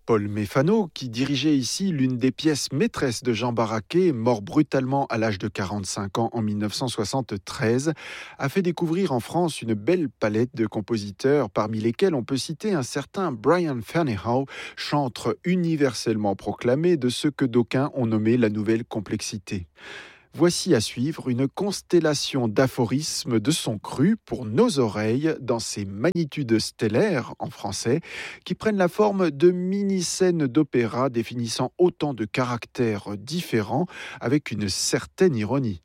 Paul Méfano, qui dirigeait ici l'une des pièces maîtresses de Jean Barraquet, mort brutalement à l'âge de 45 ans en 1973, a fait découvrir en France une belle palette de compositeurs, parmi lesquels on peut citer un certain Brian Ferneyhough, chantre universellement proclamé de ce que d'aucuns ont nommé la nouvelle complexité. Voici à suivre une constellation d'aphorismes de son cru pour nos oreilles dans ces magnitudes stellaires en français qui prennent la forme de mini-scènes d'opéra définissant autant de caractères différents avec une certaine ironie.